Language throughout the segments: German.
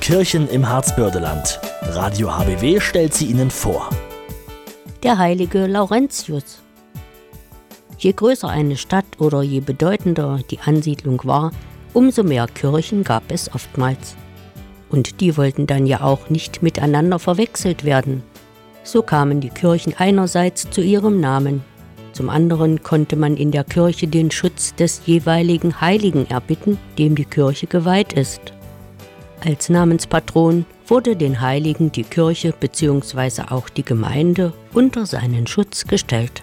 Kirchen im Harzbördeland. Radio HBW stellt sie Ihnen vor. Der heilige Laurentius. Je größer eine Stadt oder je bedeutender die Ansiedlung war, umso mehr Kirchen gab es oftmals. Und die wollten dann ja auch nicht miteinander verwechselt werden. So kamen die Kirchen einerseits zu ihrem Namen, zum anderen konnte man in der Kirche den Schutz des jeweiligen Heiligen erbitten, dem die Kirche geweiht ist. Als Namenspatron wurde den Heiligen die Kirche bzw. auch die Gemeinde unter seinen Schutz gestellt.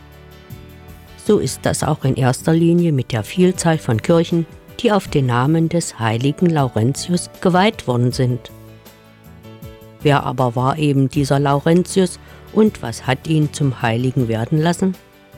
So ist das auch in erster Linie mit der Vielzahl von Kirchen, die auf den Namen des heiligen Laurentius geweiht worden sind. Wer aber war eben dieser Laurentius und was hat ihn zum Heiligen werden lassen?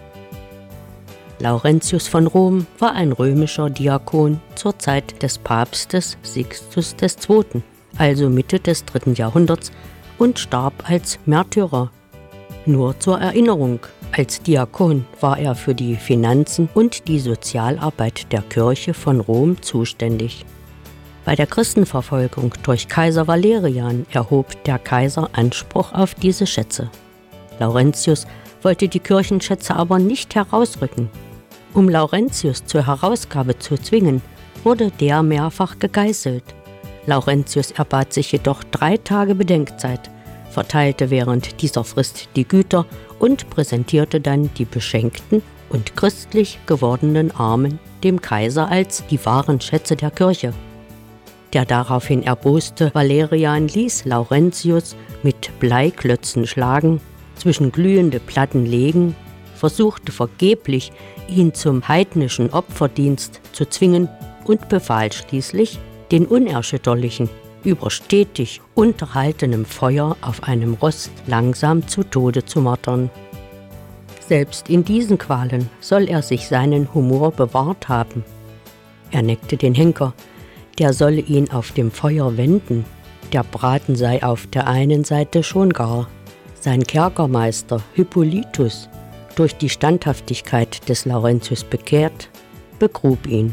Laurentius von Rom war ein römischer Diakon zur Zeit des Papstes Sixtus II., also Mitte des 3. Jahrhunderts, und starb als Märtyrer. Nur zur Erinnerung, als Diakon war er für die Finanzen und die Sozialarbeit der Kirche von Rom zuständig. Bei der Christenverfolgung durch Kaiser Valerian erhob der Kaiser Anspruch auf diese Schätze. Laurentius wollte die Kirchenschätze aber nicht herausrücken. Um Laurentius zur Herausgabe zu zwingen, wurde der mehrfach gegeißelt. Laurentius erbat sich jedoch 3 Tage Bedenkzeit, verteilte während dieser Frist die Güter und präsentierte dann die beschenkten und christlich gewordenen Armen dem Kaiser als die wahren Schätze der Kirche. Der daraufhin erboste Valerian ließ Laurentius mit Bleiklötzen schlagen, zwischen glühende Platten legen, versuchte vergeblich, ihn zum heidnischen Opferdienst zu zwingen und befahl schließlich, den Unerschütterlichen über stetig unterhaltenem Feuer auf einem Rost langsam zu Tode zu martern. Selbst in diesen Qualen soll er sich seinen Humor bewahrt haben. Er neckte den Henker, der solle ihn auf dem Feuer wenden, der Braten sei auf der einen Seite schon gar. Sein Kerkermeister Hippolytus, durch die Standhaftigkeit des Laurentius bekehrt, begrub ihn.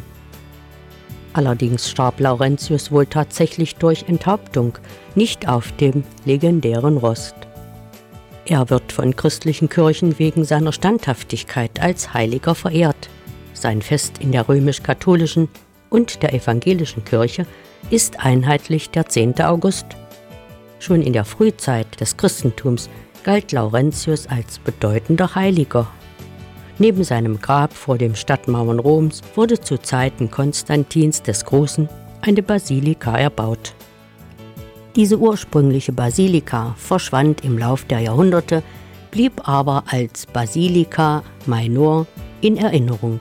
Allerdings starb Laurentius wohl tatsächlich durch Enthauptung, nicht auf dem legendären Rost. Er wird von christlichen Kirchen wegen seiner Standhaftigkeit als Heiliger verehrt. Sein Fest in der römisch-katholischen und der evangelischen Kirche ist einheitlich der 10. August. Schon in der Frühzeit des Christentums galt Laurentius als bedeutender Heiliger. Neben seinem Grab vor den Stadtmauern Roms wurde zu Zeiten Konstantins des Großen eine Basilika erbaut. Diese ursprüngliche Basilika verschwand im Lauf der Jahrhunderte, blieb aber als Basilika Minor in Erinnerung.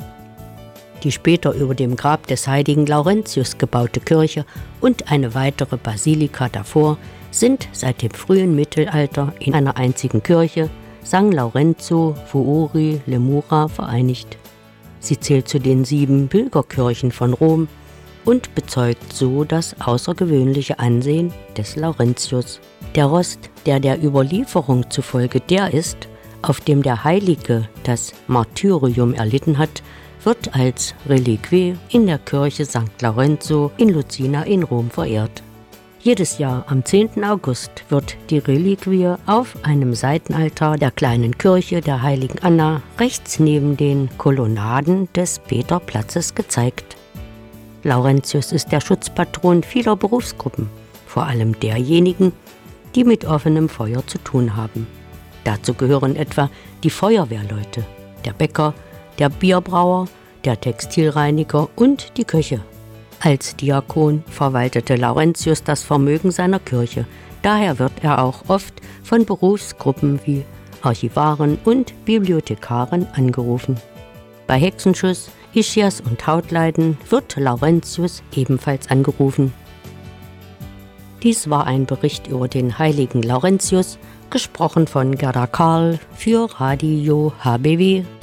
Die später über dem Grab des heiligen Laurentius gebaute Kirche und eine weitere Basilika davor sind seit dem frühen Mittelalter in einer einzigen Kirche, San Lorenzo Fuori Lemura, vereinigt. Sie zählt zu den 7 Pilgerkirchen von Rom und bezeugt so das außergewöhnliche Ansehen des Laurentius. Der Rost, der der Überlieferung zufolge der ist, auf dem der Heilige das Martyrium erlitten hat, wird als Reliquie in der Kirche St. Lorenzo in Lucina in Rom verehrt. Jedes Jahr am 10. August wird die Reliquie auf einem Seitenaltar der kleinen Kirche der heiligen Anna rechts neben den Kolonnaden des Peterplatzes gezeigt. Laurentius ist der Schutzpatron vieler Berufsgruppen, vor allem derjenigen, die mit offenem Feuer zu tun haben. Dazu gehören etwa die Feuerwehrleute, der Bäcker, der Bierbrauer, der Textilreiniger und die Köche. Als Diakon verwaltete Laurentius das Vermögen seiner Kirche. Daher wird er auch oft von Berufsgruppen wie Archivaren und Bibliothekaren angerufen. Bei Hexenschuss, Ischias und Hautleiden wird Laurentius ebenfalls angerufen. Dies war ein Bericht über den heiligen Laurentius, gesprochen von Gerda Karl für Radio HBW.